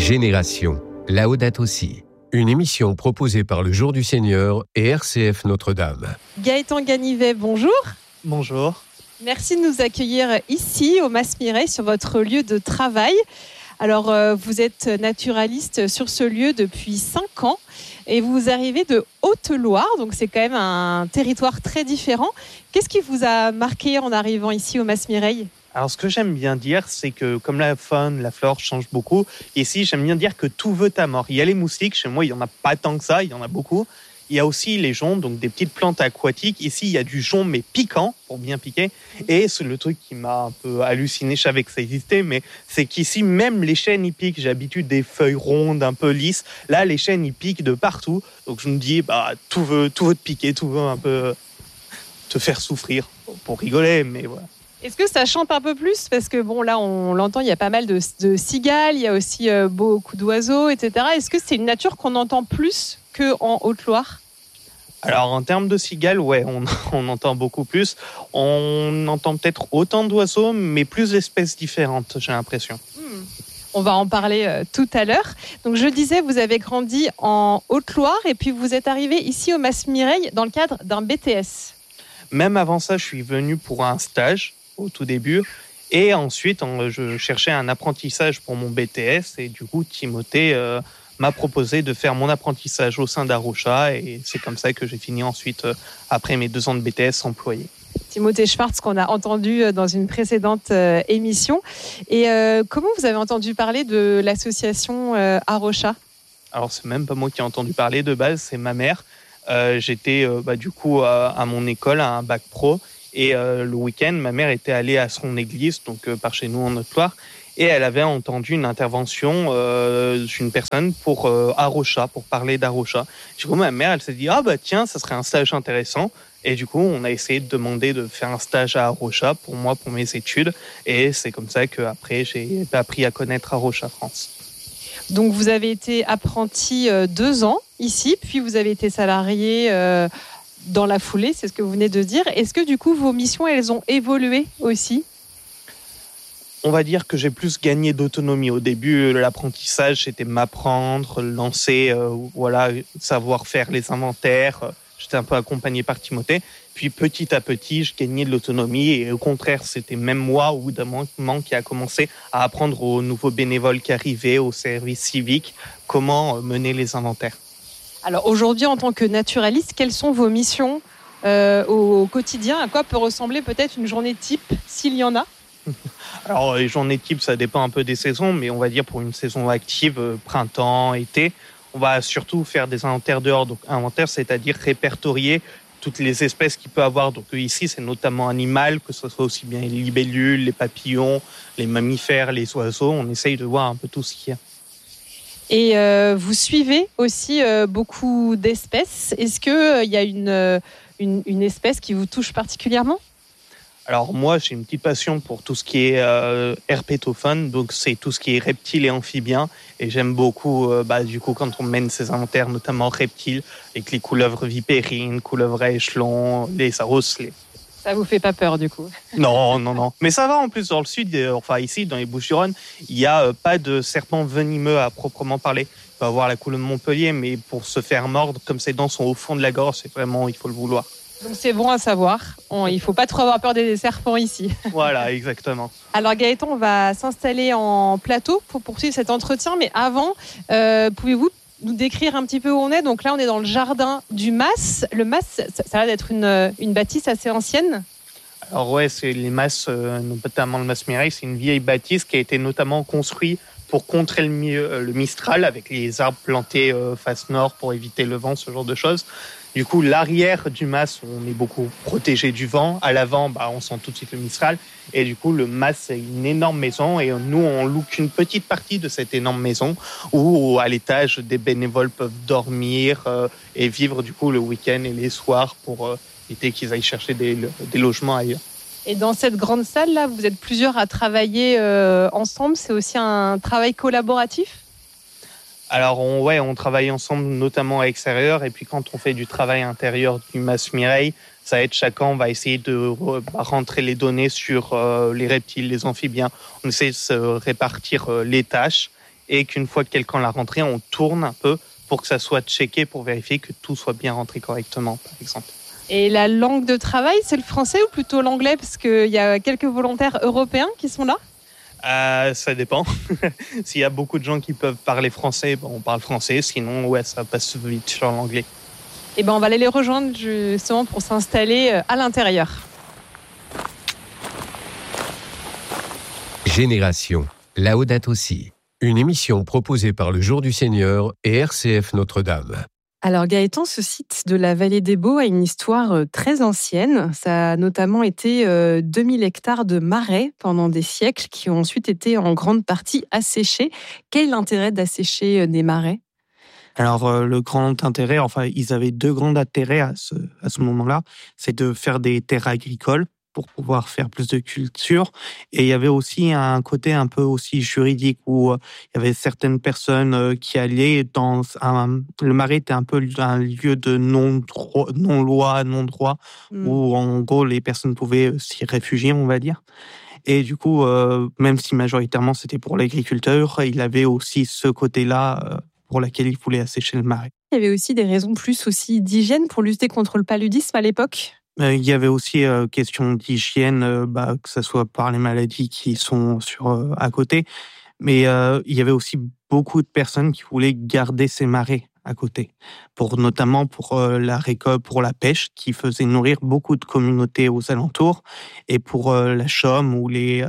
Génération, Laudato Si. Une émission proposée par le Jour du Seigneur et RCF Notre-Dame. Gaëtan Ganivet, bonjour. Bonjour. Merci de nous accueillir ici, au Mas Mireille, sur votre lieu de travail. Alors, vous êtes naturaliste sur ce lieu depuis 5 ans et vous arrivez de Haute-Loire, donc c'est quand même un territoire très différent. Qu'est-ce qui vous a marqué en arrivant ici au Mas Mireille ? Alors, ce que j'aime bien dire, c'est que comme la faune, la flore change beaucoup, ici, j'aime bien dire que tout veut ta mort. Il y a les moustiques, chez moi, il n'y en a pas tant que ça, il y en a beaucoup. Il y a aussi les joncs, donc des petites plantes aquatiques. Ici, il y a du jonc, mais piquant, pour bien piquer. Et c'est le truc qui m'a un peu halluciné, je savais que ça existait, mais c'est qu'ici, même les chênes, ils piquent. J'ai l'habitude des feuilles rondes, un peu lisses. Là, les chênes, ils piquent de partout. Donc, je me dis, tout veut te piquer, tout veut un peu te faire souffrir, pour rigoler, mais voilà. Est-ce que ça chante un peu plus ? Parce que bon, là, on l'entend, il y a pas mal de cigales, il y a aussi beaucoup d'oiseaux, etc. Est-ce que c'est une nature qu'on entend plus qu'en Haute-Loire ? Alors, en termes de cigales, ouais, on entend beaucoup plus. On entend peut-être autant d'oiseaux, mais plus d'espèces différentes, j'ai l'impression. On va en parler tout à l'heure. Donc, je disais, vous avez grandi en Haute-Loire et puis vous êtes arrivé ici au Mas Mireille dans le cadre d'un BTS. Même avant ça, je suis venu pour un stage au tout début. Et ensuite, je cherchais un apprentissage pour mon BTS. Et du coup, Timothée m'a proposé de faire mon apprentissage au sein d'Arocha. Et c'est comme ça que j'ai fini ensuite, après mes 2 ans de BTS, employé. Timothée Schwartz, qu'on a entendu dans une précédente émission. Et comment vous avez entendu parler de l'association Arocha ? Alors, c'est même pas moi qui ai entendu parler de base, c'est ma mère. J'étais du coup à mon école, à un bac pro. Et le week-end, ma mère était allée à son église, donc par chez nous en Haute-Loire, et elle avait entendu une intervention d'une personne pour Arocha, pour parler d'Arocha. Du coup, ma mère, elle s'est dit, tiens, ça serait un stage intéressant. Et du coup, on a essayé de demander de faire un stage à Arocha pour moi, pour mes études. Et c'est comme ça qu'après, j'ai appris à connaître Arocha France. Donc, vous avez été apprenti 2 ans ici, puis vous avez été salarié dans la foulée, c'est ce que vous venez de dire. Est-ce que du coup, vos missions, elles ont évolué aussi ? On va dire que j'ai plus gagné d'autonomie. Au début, l'apprentissage, c'était m'apprendre, lancer, savoir faire les inventaires. J'étais un peu accompagné par Timothée. Puis petit à petit, je gagnais de l'autonomie. Et au contraire, c'était même moi, au bout d'un moment, qui a commencé à apprendre aux nouveaux bénévoles qui arrivaient, au service civique, comment mener les inventaires. Alors aujourd'hui, en tant que naturaliste, quelles sont vos missions au quotidien ? À quoi peut ressembler peut-être une journée type, s'il y en a ? Alors, les journées type, ça dépend un peu des saisons, mais on va dire pour une saison active, printemps, été, on va surtout faire des inventaires dehors. Donc, inventaire, c'est-à-dire répertorier toutes les espèces qu'il peut avoir. Donc, ici, c'est notamment animal, que ce soit aussi bien les libellules, les papillons, les mammifères, les oiseaux. On essaye de voir un peu tout ce qu'il y a. Et vous suivez aussi beaucoup d'espèces. Est-ce qu'il y a une espèce qui vous touche particulièrement ? Alors moi, j'ai une petite passion pour tout ce qui est herpétofaune, donc c'est tout ce qui est reptiles et amphibiens. Et j'aime beaucoup, du coup, quand on mène ces inventaires, notamment reptiles, avec les couleuvres vipérines, couleuvres à échelons, les sarosselets. Ça vous fait pas peur du coup ? Non. Mais ça va en plus dans le sud, ici, dans les Bouches-du-Rhône, il n'y a pas de serpents venimeux à proprement parler. Il peut y avoir la couleuvre de Montpellier, mais pour se faire mordre, comme ses dents sont au fond de la gorge, c'est vraiment, il faut le vouloir. Donc c'est bon à savoir, il ne faut pas trop avoir peur des serpents ici. Voilà, exactement. Alors Gaëtan, on va s'installer en plateau pour poursuivre cet entretien, mais avant, pouvez-vous nous décrire un petit peu où on est ? Donc là, on est dans le jardin du Mas. Le Mas, ça a l'air d'être une bâtisse assez ancienne. Alors ouais, c'est les Mas, notamment le Mas Mireille, c'est une vieille bâtisse qui a été notamment construite pour contrer le Mistral, avec les arbres plantés face nord pour éviter le vent, ce genre de choses. Du coup, l'arrière du Mas, on est beaucoup protégé du vent. À l'avant, on sent tout de suite le Mistral. Et du coup, le Mas, c'est une énorme maison. Et nous, on loue qu'une petite partie de cette énorme maison où, à l'étage, des bénévoles peuvent dormir et vivre du coup le week-end et les soirs pour éviter qu'ils aillent chercher des logements ailleurs. Et dans cette grande salle-là, vous êtes plusieurs à travailler ensemble. C'est aussi un travail collaboratif ? Alors, on travaille ensemble, notamment à l'extérieur. Et puis, quand on fait du travail intérieur du Mas Mireille, ça aide chacun. On va essayer de rentrer les données sur les reptiles, les amphibiens. On essaie de se répartir les tâches. et qu'une fois que quelqu'un l'a rentré, on tourne un peu pour que ça soit checké, pour vérifier que tout soit bien rentré correctement, par exemple. Et la langue de travail, c'est le français ou plutôt l'anglais? Parce qu'il y a quelques volontaires européens qui sont là. Ça dépend. S'il y a beaucoup de gens qui peuvent parler français, on parle français. Sinon, ça passe vite sur l'anglais. Et on va aller les rejoindre justement pour s'installer à l'intérieur. Génération, Laudato Si. Une émission proposée par le Jour du Seigneur et RCF Notre-Dame. Alors Gaëtan, ce site de la Vallée des Baux a une histoire très ancienne. Ça a notamment été 2000 hectares de marais pendant des siècles qui ont ensuite été en grande partie asséchés. Quel est l'intérêt d'assécher des marais ? Alors, le grand intérêt, ils avaient deux grands intérêts à ce moment-là, c'est de faire des terres agricoles pour pouvoir faire plus de culture. Et il y avait aussi un côté un peu aussi juridique où il y avait certaines personnes qui allaient dans le marais était un peu un lieu de non-loi, non-droit, où en gros les personnes pouvaient s'y réfugier, on va dire. Et du coup, même si majoritairement c'était pour l'agriculteur, il avait aussi ce côté-là pour lequel il voulait assécher le marais. Il y avait aussi des raisons plus aussi d'hygiène pour lutter contre le paludisme à l'époque. Il y avait aussi question d'hygiène, que ce soit par les maladies qui sont à côté. Mais il y avait aussi beaucoup de personnes qui voulaient garder ces marais à côté, notamment pour la récolte, pour la pêche, qui faisait nourrir beaucoup de communautés aux alentours, et pour la chaume ou les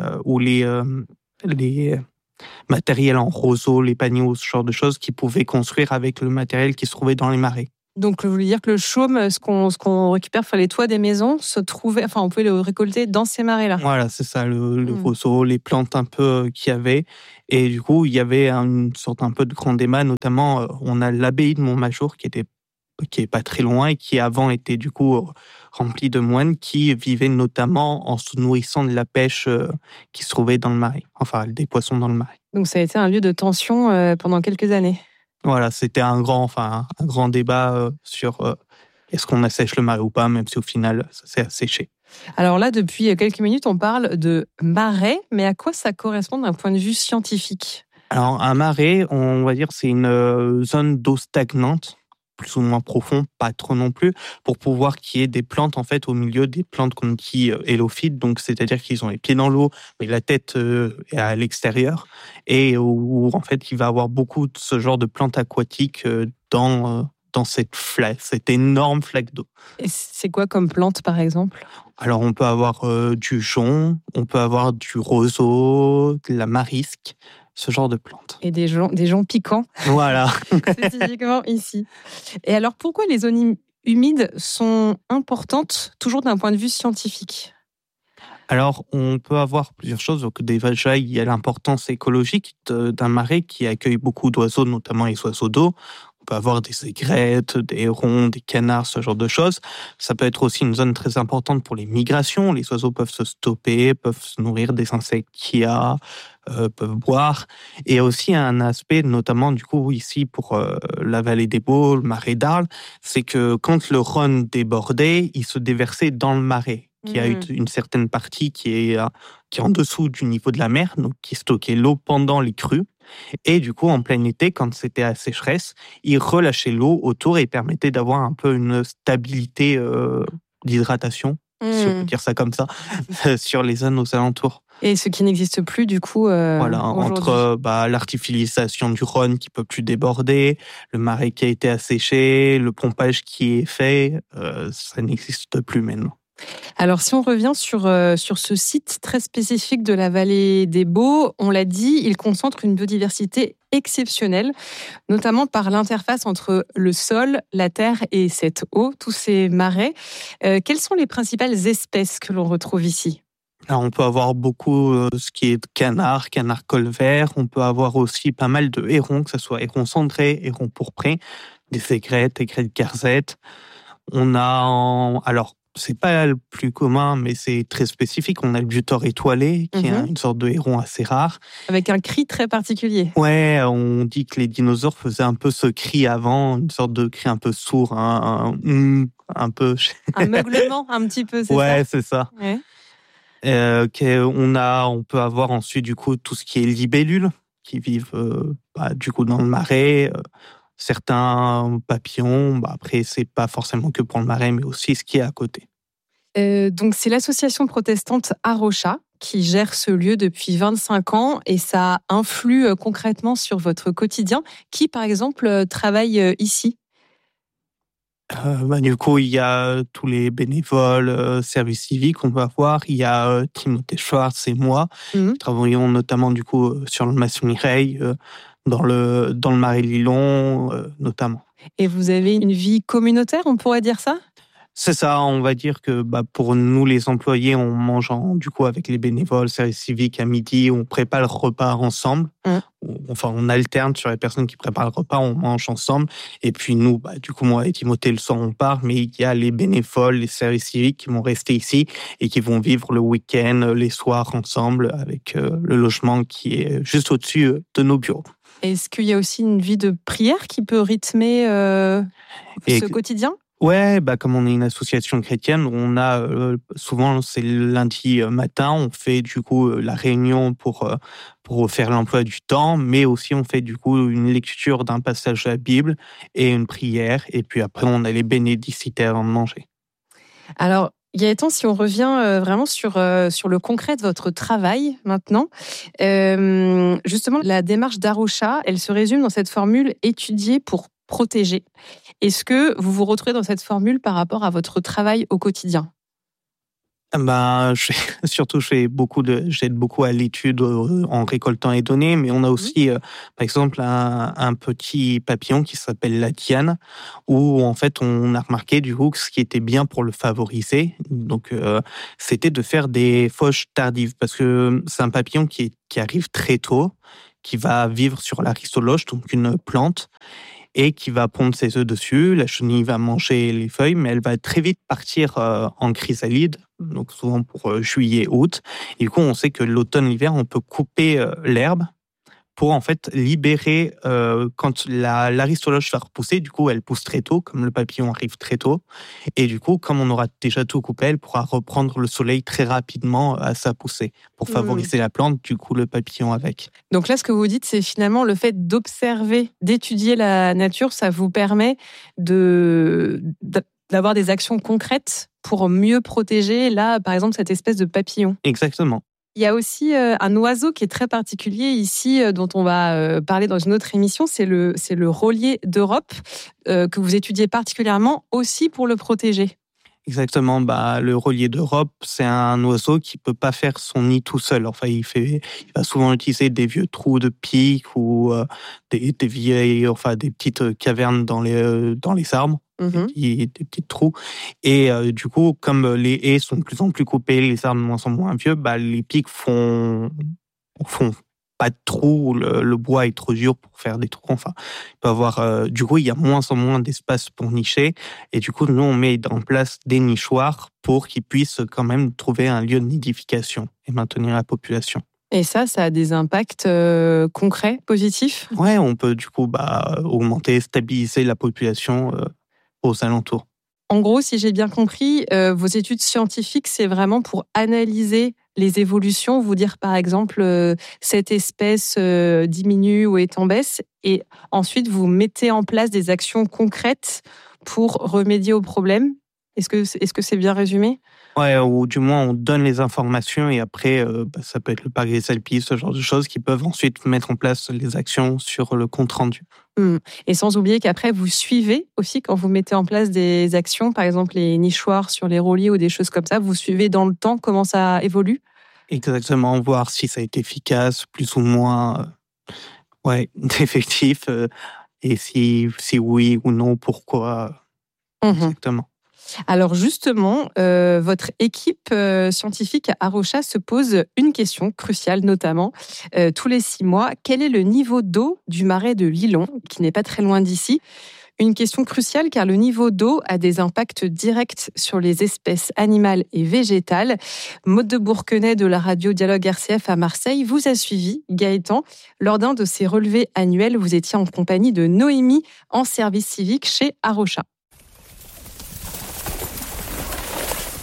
matériels en roseau, les panneaux, ce genre de choses qu'ils pouvaient construire avec le matériel qui se trouvait dans les marais. Donc, vous voulez dire que le chaume, ce qu'on récupère, les toits des maisons, on pouvait le récolter dans ces marais-là. Voilà, c'est ça, le roseau, les plantes un peu qu'il y avait. Et du coup, il y avait une sorte un peu de grand débat, notamment, on a l'abbaye de Montmajour qui est pas très loin et qui avant était du coup remplie de moines qui vivaient notamment en se nourrissant de la pêche qui se trouvait dans le marais, des poissons dans le marais. Donc, ça a été un lieu de tension pendant quelques années. Voilà, c'était un grand débat sur est-ce qu'on assèche le marais ou pas, même si au final, ça s'est asséché. Alors là, depuis quelques minutes, on parle de marais, mais à quoi ça correspond d'un point de vue scientifique ? Alors, un marais, on va dire, c'est une zone d'eau stagnante, plus ou moins profond, pas trop non plus, pour pouvoir qu'il y ait des plantes, au milieu des plantes qu'on dit hélophytes, donc c'est-à-dire qu'ils ont les pieds dans l'eau, mais la tête est à l'extérieur, et où, il va y avoir beaucoup de ce genre de plantes aquatiques dans cette énorme flaque d'eau. Et c'est quoi comme plante, par exemple ? Alors, on peut avoir du jonc, on peut avoir du roseau, de la marisque, ce genre de plantes. Et des joncs piquants. Voilà. Spécifiquement ici. Et alors, pourquoi les zones humides sont importantes, toujours d'un point de vue scientifique ? Alors, on peut avoir plusieurs choses. Donc, déjà, il y a l'importance écologique d'un marais qui accueille beaucoup d'oiseaux, notamment les oiseaux d'eau. On peut avoir des aigrettes, des hérons, des canards, ce genre de choses. Ça peut être aussi une zone très importante pour les migrations. Les oiseaux peuvent se stopper, peuvent se nourrir des insectes qu'il y a, peuvent boire. Et il y a aussi un aspect, notamment du coup ici pour la vallée des Baux, le marais d'Arles, c'est que quand le Rhône débordait, il se déversait dans le marais, qui a une certaine partie qui est en dessous du niveau de la mer, donc qui stockait l'eau pendant les crues. Et du coup, en plein été, quand c'était à sécheresse, il relâchait l'eau autour et permettait d'avoir un peu une stabilité d'hydratation, si on peut dire ça comme ça, sur les zones aux alentours. Et ce qui n'existe plus, du coup, voilà, entre l'artificialisation du Rhône qui ne peut plus déborder, le marais qui a été asséché, le pompage qui est fait, ça n'existe plus maintenant. Alors, si on revient sur ce site très spécifique de la vallée des Baux, on l'a dit, il concentre une biodiversité exceptionnelle, notamment par l'interface entre le sol, la terre et cette eau, tous ces marais. Quelles sont les principales espèces que l'on retrouve ici ? Alors, on peut avoir beaucoup ce qui est canard colvert. On peut avoir aussi pas mal de hérons, que ce soit hérons cendrés, hérons pourprés, des aigrettes garzettes. On a c'est pas le plus commun, mais c'est très spécifique. On a le butor étoilé, qui est une sorte de héron assez rare. Avec un cri très particulier. Ouais, on dit que les dinosaures faisaient un peu ce cri avant, une sorte de cri un peu sourd, un peu... Un meuglement, un petit peu, c'est ça ? Ouais, c'est ça. Ouais. On peut avoir ensuite, du coup, tout ce qui est libellule, qui vivent du coup dans le marais, certains papillons. Après, c'est pas forcément que pour le marais, mais aussi ce qui est à côté. Donc c'est l'association protestante Arocha qui gère ce lieu depuis 25 ans et ça influe concrètement sur votre quotidien. Qui, par exemple, travaille ici ? Du coup, il y a tous les bénévoles, services civiques qu'on va voir. Il y a Timothée Schwartz et moi. Qui travaillons notamment du coup sur le Mas Mireille, dans le Marais Lilon, notamment. Et vous avez une vie communautaire, on pourrait dire ça ? C'est ça, on va dire que pour nous les employés, on mange du coup avec les bénévoles, services civiques à midi, on prépare le repas ensemble. Enfin, on alterne sur les personnes qui préparent le repas, on mange ensemble. Et puis nous, du coup, moi et Timothée, le soir, on part. Mais il y a les bénévoles, les services civiques qui vont rester ici et qui vont vivre le week-end, les soirs ensemble avec le logement qui est juste au-dessus de nos bureaux. Est-ce qu'il y a aussi une vie de prière qui peut rythmer ce quotidien ? Ouais, comme on est une association chrétienne, on a souvent, c'est le lundi matin, on fait du coup la réunion pour faire l'emploi du temps, mais aussi on fait du coup une lecture d'un passage de la Bible et une prière, et puis après on a les bénédicité avant de manger. Alors, Gaëtan, si on revient vraiment sur le concret de votre travail maintenant, justement, la démarche d'Arocha, elle se résume dans cette formule « étudier pour protéger ». Est-ce que vous vous retrouvez dans cette formule par rapport à votre travail au quotidien ? J'aide beaucoup à l'étude en récoltant les données, mais on a aussi, par exemple, un petit papillon qui s'appelle la diane, où en fait on a remarqué du coup que ce qui était bien pour le favoriser, donc c'était de faire des fauches tardives, parce que c'est un papillon qui arrive très tôt, qui va vivre sur l'aristoloche, donc une plante, et qui va pondre ses œufs dessus. La chenille va manger les feuilles, mais elle va très vite partir en chrysalide, donc souvent pour juillet-août. Et du coup, on sait que l'automne-l'hiver, on peut couper l'herbe pour en fait libérer, quand l'aristoloche va repousser, du coup elle pousse très tôt, comme le papillon arrive très tôt, et du coup comme on aura déjà tout coupé, elle pourra reprendre le soleil très rapidement à sa poussée, pour favoriser la plante, du coup le papillon avec. Donc là, ce que vous dites, c'est finalement le fait d'observer, d'étudier la nature, ça vous permet d'avoir des actions concrètes pour mieux protéger, là, par exemple, cette espèce de papillon. Exactement. Il y a aussi un oiseau qui est très particulier ici, dont on va parler dans une autre émission, c'est le rôlier d'Europe, que vous étudiez particulièrement aussi pour le protéger. Exactement, le rôlier d'Europe, c'est un oiseau qui peut pas faire son nid tout seul. Enfin, il va souvent utiliser des vieux trous de pics ou des petites cavernes dans les arbres. Des petits trous. Et du coup, comme les haies sont de plus en plus coupées, les arbres sont moins vieux, les pics font pas de trous, le bois est trop dur pour faire des trous. Enfin, il peut avoir, du coup, il y a moins en moins d'espace pour nicher. Et du coup, nous, on met en place des nichoirs pour qu'ils puissent quand même trouver un lieu de nidification et maintenir la population. Et ça a des impacts concrets, positifs ? Ouais, on peut du coup augmenter, stabiliser la population aux alentours. En gros, si j'ai bien compris, vos études scientifiques, c'est vraiment pour analyser les évolutions, vous dire par exemple cette espèce diminue ou est en baisse, et ensuite vous mettez en place des actions concrètes pour remédier au problème. Est-ce que c'est bien résumé ? Ouais, ou du moins on donne les informations et après ça peut être le parc des Alpes, ce genre de choses qui peuvent ensuite mettre en place les actions sur le compte rendu. Et sans oublier qu'après vous suivez aussi quand vous mettez en place des actions, par exemple les nichoirs sur les rôliers ou des choses comme ça, vous suivez dans le temps comment ça évolue ? Exactement, voir si ça a été efficace, plus ou moins effectif, et si oui ou non, pourquoi exactement. Alors justement, votre équipe scientifique à Arocha se pose une question cruciale, notamment tous les 6 mois. Quel est le niveau d'eau du marais de Lilon, qui n'est pas très loin d'ici ? Une question cruciale car le niveau d'eau a des impacts directs sur les espèces animales et végétales. Maude de Bourquenay de la radio Dialogue RCF à Marseille vous a suivi, Gaëtan. Lors d'un de ces relevés annuels, vous étiez en compagnie de Noémie en service civique chez Arocha.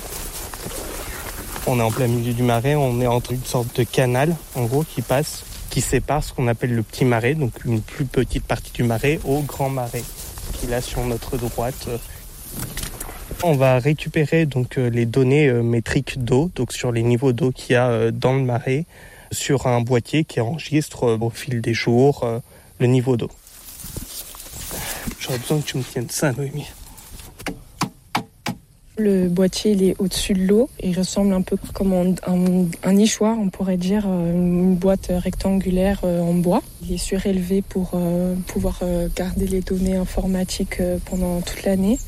On est en plein milieu du marais, on est entre une sorte de canal, en gros, qui passe, qui sépare ce qu'on appelle le petit marais, donc une plus petite partie du marais, au grand marais, qui est là sur notre droite. On va récupérer donc les données métriques d'eau, donc sur les niveaux d'eau qu'il y a dans le marais, sur un boîtier qui enregistre au fil des jours le niveau d'eau. J'aurais besoin que tu me tiennes ça, Noémie. Le boîtier, il est au-dessus de l'eau. Il ressemble un peu comme un nichoir, on pourrait dire, une boîte rectangulaire en bois. Il est surélevé pour pouvoir garder les données informatiques pendant toute l'année.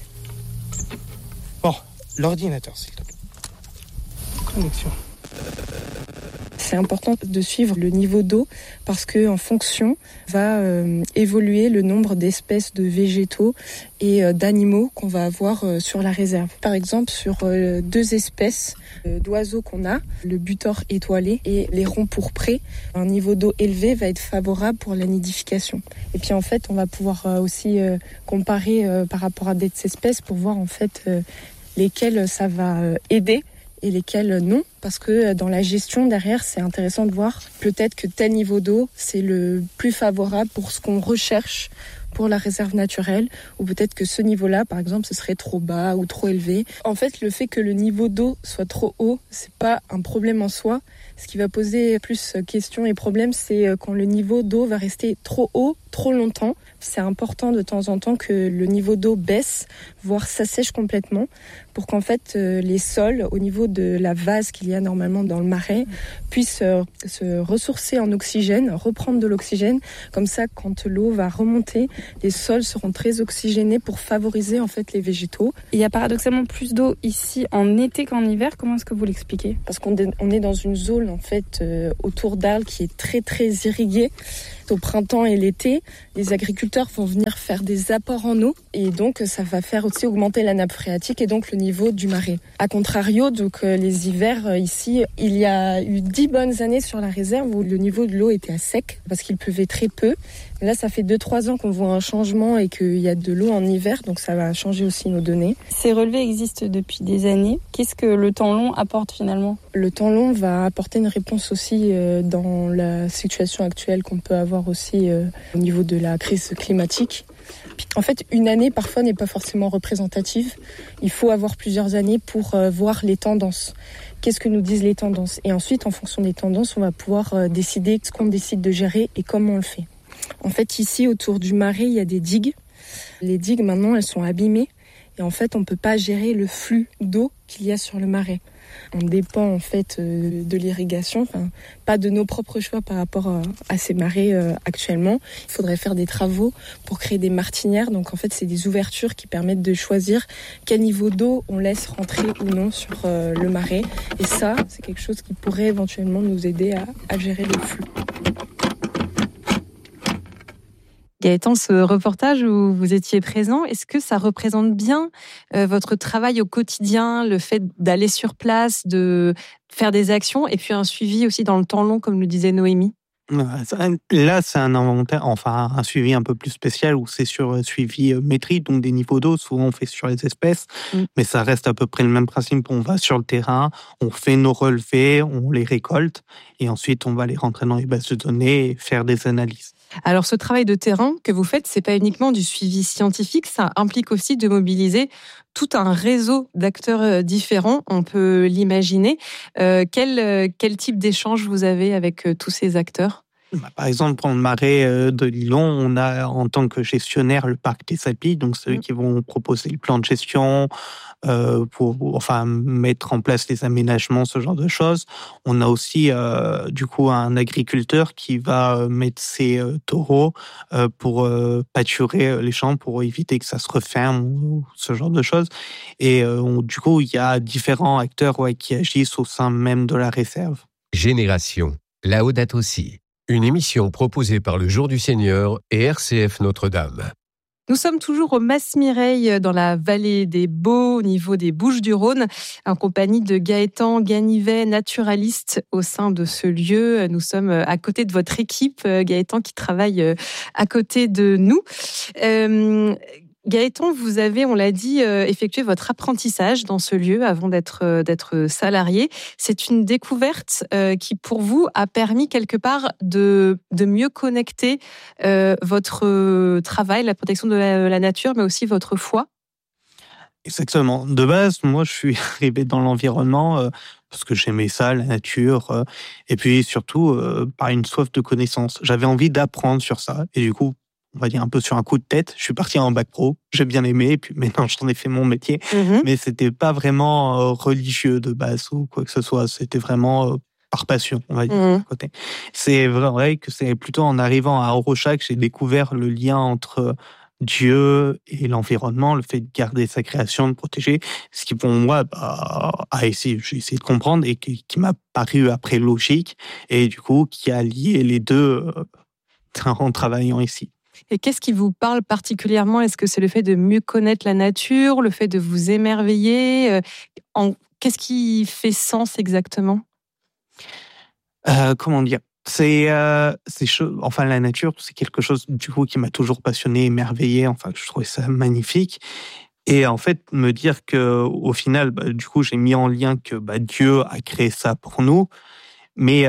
Bon, l'ordinateur, s'il te plaît. Connexion. C'est important de suivre le niveau d'eau parce qu'en fonction va évoluer le nombre d'espèces de végétaux et d'animaux qu'on va avoir sur la réserve. Par exemple, sur 2 espèces d'oiseaux qu'on a, le butor étoilé et les ronds pourprés, un niveau d'eau élevé va être favorable pour la nidification. Et puis en fait, on va pouvoir aussi comparer par rapport à d'autres espèces pour voir en fait lesquelles ça va aider et lesquels non, parce que dans la gestion derrière, c'est intéressant de voir peut-être que tel niveau d'eau, c'est le plus favorable pour ce qu'on recherche pour la réserve naturelle, ou peut-être que ce niveau-là, par exemple, ce serait trop bas ou trop élevé. En fait, le fait que le niveau d'eau soit trop haut, c'est pas un problème en soi. Ce qui va poser plus questions et problèmes, c'est quand le niveau d'eau va rester trop haut, trop longtemps. C'est important de temps en temps que le niveau d'eau baisse, voire s'assèche complètement, pour qu'en fait les sols, au niveau de la vase qu'il y a normalement dans le marais, puissent se ressourcer en oxygène, reprendre de l'oxygène. Comme ça, quand l'eau va remonter, les sols seront très oxygénés pour favoriser en fait les végétaux. Il y a paradoxalement plus d'eau ici en été qu'en hiver. Comment est-ce que vous l'expliquez ? Parce qu'on est dans une zone en fait autour d'Arles qui est très très irriguée. Au printemps et l'été, les agriculteurs vont venir faire des apports en eau et donc ça va faire aussi augmenter la nappe phréatique et donc le niveau du marais. A contrario, donc les hivers ici, il y a eu 10 bonnes années sur la réserve où le niveau de l'eau était à sec parce qu'il pleuvait très peu. Là, ça fait 2-3 ans qu'on voit un changement et qu'il y a de l'eau en hiver, donc ça va changer aussi nos données. Ces relevés existent depuis des années. Qu'est-ce que le temps long apporte finalement ? Le temps long va apporter une réponse aussi dans la situation actuelle qu'on peut avoir aussi au niveau de la crise climatique. En fait, une année parfois n'est pas forcément représentative. Il faut avoir plusieurs années pour voir les tendances. Qu'est-ce que nous disent les tendances ? Et ensuite, en fonction des tendances, on va pouvoir décider ce qu'on décide de gérer et comment on le fait. En fait, ici, autour du marais, il y a des digues. Les digues, maintenant, elles sont abîmées. Et en fait, on ne peut pas gérer le flux d'eau qu'il y a sur le marais. On dépend, en fait, de l'irrigation, pas de nos propres choix par rapport à ces marais actuellement. Il faudrait faire des travaux pour créer des martinières. Donc, en fait, c'est des ouvertures qui permettent de choisir quel niveau d'eau on laisse rentrer ou non sur le marais. Et ça, c'est quelque chose qui pourrait éventuellement nous aider à gérer le flux. Gaëtan, ce reportage où vous étiez présent, est-ce que ça représente bien votre travail au quotidien, le fait d'aller sur place, de faire des actions et puis un suivi aussi dans le temps long, comme le disait Noémie ? Là, c'est un inventaire, enfin un suivi un peu plus spécial où c'est sur suivi métrique, donc des niveaux d'eau. Souvent, on fait sur les espèces, mais ça reste à peu près le même principe. On va sur le terrain, on fait nos relevés, on les récolte et ensuite on va les rentrer dans les bases de données et faire des analyses. Alors, ce travail de terrain que vous faites, c'est pas uniquement du suivi scientifique, ça implique aussi de mobiliser tout un réseau d'acteurs différents, on peut l'imaginer. Quel type d'échange vous avez avec tous ces acteurs ? Par exemple, pour le marais de Lillon, on a en tant que gestionnaire le parc des Alpilles, donc ceux qui vont proposer le plan de gestion, pour mettre en place les aménagements, ce genre de choses. On a aussi du coup un agriculteur qui va mettre ses taureaux pour pâturer les champs pour éviter que ça se referme ou ce genre de choses. Et du coup, il y a différents acteurs qui agissent au sein même de la réserve. Génération, Laudato Si. Une émission proposée par le Jour du Seigneur et RCF Notre-Dame. Nous sommes toujours au Mas-Mireille, dans la vallée des Baux, au niveau des Bouches-du-Rhône, en compagnie de Gaëtan Ganivet, naturaliste au sein de ce lieu. Nous sommes à côté de votre équipe, Gaëtan, qui travaille à côté de nous. Gaëtan, vous avez, on l'a dit, effectué votre apprentissage dans ce lieu avant d'être salarié. C'est une découverte qui, pour vous, a permis quelque part de mieux connecter votre travail, la protection de la nature, mais aussi votre foi. Exactement. De base, moi, je suis arrivé dans l'environnement parce que j'aimais ça, la nature, et puis surtout par une soif de connaissance. J'avais envie d'apprendre sur ça, et du coup, on va dire un peu sur un coup de tête, je suis parti en bac pro, j'ai bien aimé, et puis maintenant j'en ai fait mon métier, mais c'était pas vraiment religieux de base ou quoi que ce soit, c'était vraiment par passion, on va dire, de côté. C'est vrai que c'est plutôt en arrivant à Arocha que j'ai découvert le lien entre Dieu et l'environnement, le fait de garder sa création, de protéger, ce qui pour moi j'ai essayé de comprendre et qui m'a paru après logique, et du coup qui a lié les deux en travaillant ici. Et qu'est-ce qui vous parle particulièrement ? Est-ce que c'est le fait de mieux connaître la nature, le fait de vous émerveiller ? Qu'est-ce qui fait sens exactement ? Comment dire ? La nature, c'est quelque chose du coup qui m'a toujours passionné, émerveillé. Enfin, je trouvais ça magnifique. Et en fait, me dire que au final, du coup, j'ai mis en lien que Dieu a créé ça pour nous, mais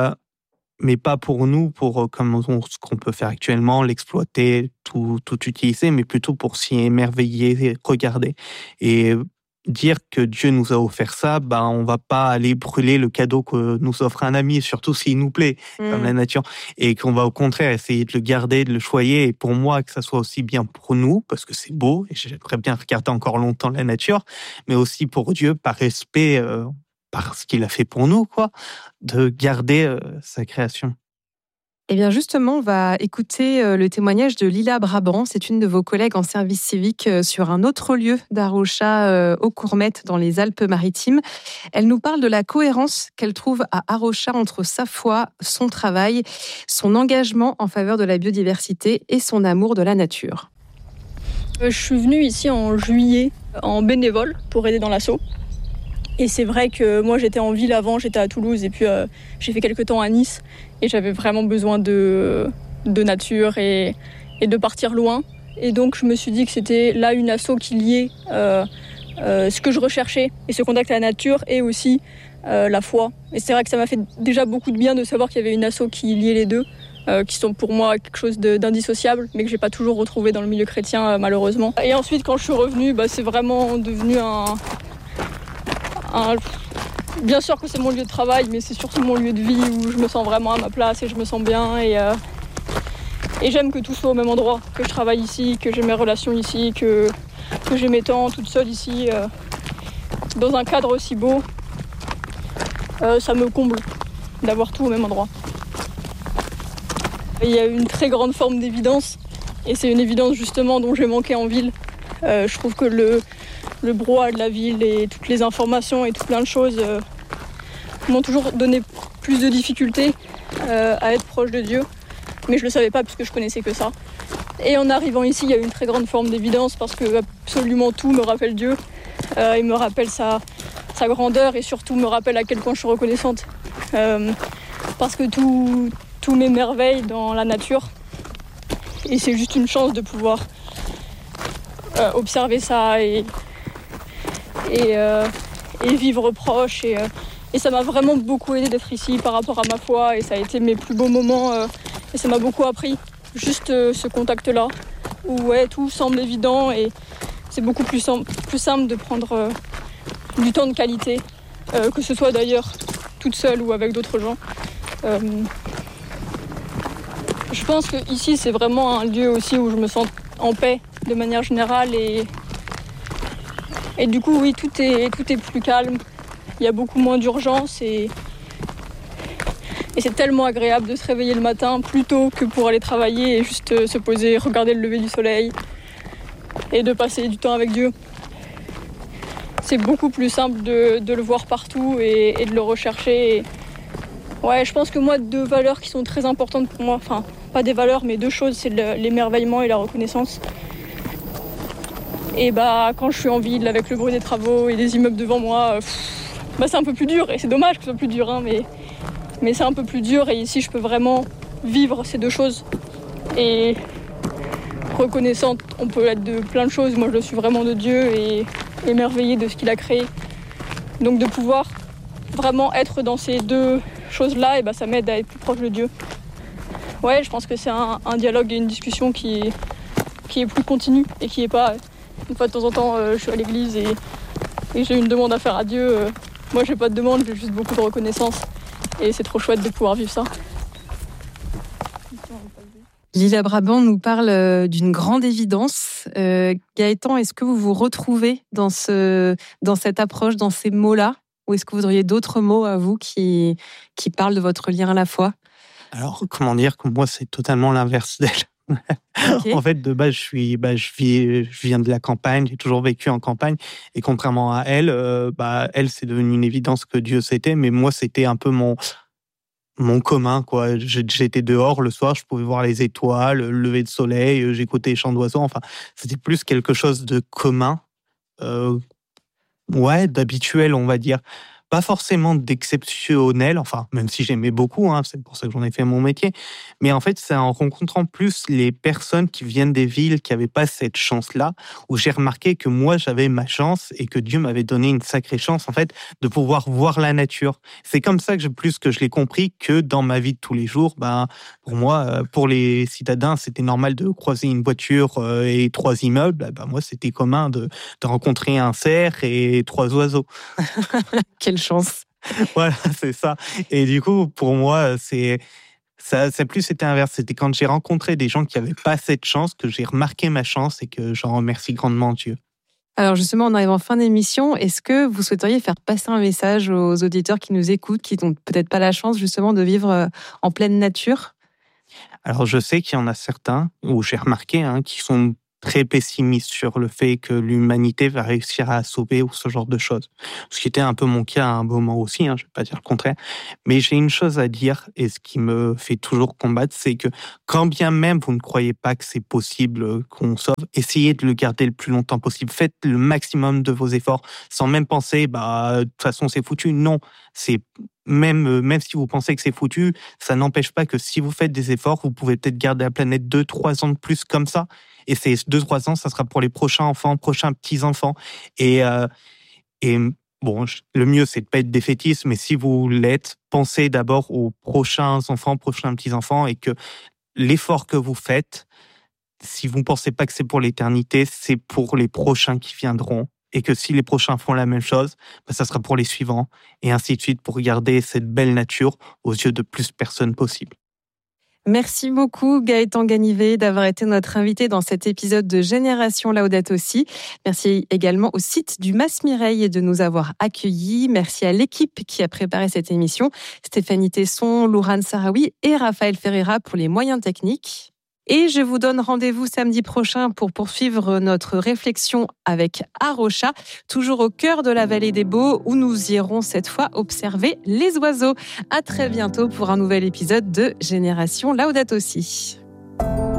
pas pour nous, comme ce qu'on peut faire actuellement, l'exploiter, tout utiliser, mais plutôt pour s'y émerveiller, regarder. Et dire que Dieu nous a offert ça, on va pas aller brûler le cadeau que nous offre un ami, surtout s'il nous plaît, comme la nature, et qu'on va au contraire essayer de le garder, de le choyer, et pour moi, que ça soit aussi bien pour nous, parce que c'est beau, et j'aimerais bien regarder encore longtemps la nature, mais aussi pour Dieu, par respect, par ce qu'il a fait pour nous, de garder sa création. Eh bien justement, on va écouter le témoignage de Lila Brabant. C'est une de vos collègues en service civique sur un autre lieu d'Arocha, aux Courmettes, dans les Alpes-Maritimes. Elle nous parle de la cohérence qu'elle trouve à Arocha entre sa foi, son travail, son engagement en faveur de la biodiversité et son amour de la nature. Je suis venue ici en juillet en bénévole pour aider dans l'asso. Et c'est vrai que moi j'étais en ville avant, j'étais à Toulouse et puis j'ai fait quelques temps à Nice et j'avais vraiment besoin de nature et de partir loin. Et donc je me suis dit que c'était là une asso qui liait ce que je recherchais et ce contact à la nature et aussi la foi. Et c'est vrai que ça m'a fait déjà beaucoup de bien de savoir qu'il y avait une asso qui liait les deux, qui sont pour moi quelque chose d'indissociable, mais que j'ai pas toujours retrouvé dans le milieu chrétien malheureusement. Et ensuite quand je suis revenue, c'est vraiment devenu bien sûr que c'est mon lieu de travail, mais c'est surtout mon lieu de vie où je me sens vraiment à ma place et je me sens bien et j'aime que tout soit au même endroit, que je travaille ici, que j'ai mes relations ici, que j'ai mes temps toute seule ici, dans un cadre aussi beau. Ça me comble d'avoir tout au même endroit. Il y a une très grande forme d'évidence et c'est une évidence justement dont j'ai manqué en ville. Je trouve que le brouhaha de la ville et toutes les informations et tout plein de choses m'ont toujours donné plus de difficultés à être proche de Dieu. Mais je ne le savais pas puisque je connaissais que ça. Et en arrivant ici, il y a une très grande forme d'évidence parce que absolument tout me rappelle Dieu. Il me rappelle sa grandeur et surtout me rappelle à quel point je suis reconnaissante. Parce que tout m'émerveille dans la nature. Et c'est juste une chance de pouvoir observer ça et vivre proche et ça m'a vraiment beaucoup aidé d'être ici par rapport à ma foi et ça a été mes plus beaux moments et ça m'a beaucoup appris juste ce contact là où tout semble évident et c'est beaucoup plus simple de prendre du temps de qualité que ce soit d'ailleurs toute seule ou avec d'autres gens. Je pense que ici c'est vraiment un lieu aussi où je me sens en paix de manière générale et du coup oui tout est plus calme, il y a beaucoup moins d'urgence et c'est tellement agréable de se réveiller le matin plus tôt que pour aller travailler et juste se poser, regarder le lever du soleil et de passer du temps avec Dieu. C'est beaucoup plus simple de le voir partout et de le rechercher. Ouais, je pense que moi, 2 valeurs qui sont très importantes pour moi, enfin, pas des valeurs, mais 2 choses, c'est l'émerveillement et la reconnaissance. Et quand je suis en ville avec le bruit des travaux et des immeubles devant moi, c'est un peu plus dur. Et c'est dommage que ce soit plus dur, mais c'est un peu plus dur. Et ici, je peux vraiment vivre ces 2 choses et reconnaissante, on peut être de plein de choses. Moi, je le suis vraiment de Dieu et émerveillée de ce qu'il a créé. Donc de pouvoir vraiment être dans ces deux choses-là, et ça m'aide à être plus proche de Dieu. Ouais, je pense que c'est un dialogue et une discussion qui est plus continue et qui est pas une fois de temps en temps je suis à l'église et j'ai une demande à faire à Dieu. Moi, j'ai pas de demande, j'ai juste beaucoup de reconnaissance et c'est trop chouette de pouvoir vivre ça. Lila Brabant nous parle d'une grande évidence. Gaëtan, est-ce que vous vous retrouvez dans cette approche, dans ces mots-là, ou est-ce que vous auriez d'autres mots à vous qui parlent de votre lien à la foi ? Alors, comment dire que moi, c'est totalement l'inverse d'elle. Okay. En fait, de base, je viens de la campagne, j'ai toujours vécu en campagne, et contrairement à elle, elle, c'est devenu une évidence que Dieu c'était, mais moi, c'était un peu mon commun, quoi. J'étais dehors le soir, je pouvais voir les étoiles, le lever de soleil, j'écoutais les chants d'oiseaux, enfin, c'était plus quelque chose de commun, d'habituel, on va dire. Pas forcément d'exceptionnel, enfin, même si j'aimais beaucoup, c'est pour ça que j'en ai fait mon métier. Mais en fait, c'est en rencontrant plus les personnes qui viennent des villes qui n'avaient pas cette chance-là, où j'ai remarqué que moi, j'avais ma chance et que Dieu m'avait donné une sacrée chance, en fait, de pouvoir voir la nature. C'est comme ça que je l'ai compris que dans ma vie de tous les jours, pour moi, pour les citadins, c'était normal de croiser une voiture et 3 immeubles. Moi, c'était commun de rencontrer un cerf et 3 oiseaux. Quelle chance. Voilà, c'est ça. Et du coup, pour moi, ça plus c'était inverse. C'était quand j'ai rencontré des gens qui n'avaient pas cette chance que j'ai remarqué ma chance et que j'en remercie grandement Dieu. Alors justement, on arrive en fin d'émission. Est-ce que vous souhaiteriez faire passer un message aux auditeurs qui nous écoutent, qui n'ont peut-être pas la chance justement de vivre en pleine nature ? Alors je sais qu'il y en a certains, où j'ai remarqué, qui sont très pessimiste sur le fait que l'humanité va réussir à sauver ou ce genre de choses. Ce qui était un peu mon cas à un moment aussi, je ne vais pas dire le contraire. Mais j'ai une chose à dire, et ce qui me fait toujours combattre, c'est que quand bien même vous ne croyez pas que c'est possible qu'on sauve, essayez de le garder le plus longtemps possible. Faites le maximum de vos efforts, sans même penser, de toute façon c'est foutu. Non, c'est même si vous pensez que c'est foutu, ça n'empêche pas que si vous faites des efforts, vous pouvez peut-être garder la planète 2-3 ans de plus comme ça. Et ces 2-3 ans, ça sera pour les prochains enfants, prochains petits-enfants. Et bon, le mieux, c'est de ne pas être défaitiste, mais si vous l'êtes, pensez d'abord aux prochains enfants, prochains petits-enfants, et que l'effort que vous faites, si vous ne pensez pas que c'est pour l'éternité, c'est pour les prochains qui viendront. Et que si les prochains font la même chose, ça sera pour les suivants, et ainsi de suite, pour garder cette belle nature aux yeux de plus de personnes possible. Merci beaucoup Gaëtan Ganivet d'avoir été notre invité dans cet épisode de Génération Laudato Si. Merci également au site du Mas Mireille de nous avoir accueillis. Merci à l'équipe qui a préparé cette émission, Stéphanie Tesson, Lourane Sarawi et Raphaël Ferreira pour les moyens techniques. Et je vous donne rendez-vous samedi prochain pour poursuivre notre réflexion avec Arocha, toujours au cœur de la vallée des Baux, où nous irons cette fois observer les oiseaux. À très bientôt pour un nouvel épisode de Génération Laudato Si.